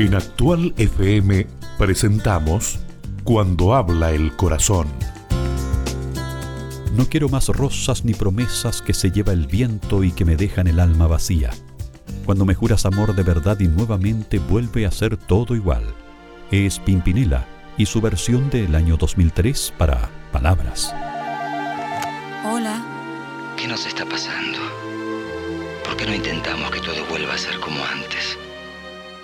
En Actual FM presentamos Cuando habla el corazón. No quiero más rosas ni promesas que se lleva el viento y que me dejan el alma vacía. Cuando me juras amor de verdad y nuevamente vuelve a ser todo igual. Es Pimpinela y su versión del año 2003 para Palabras. Hola. ¿Qué nos está pasando? ¿Por qué no intentamos que todo vuelva a ser como antes?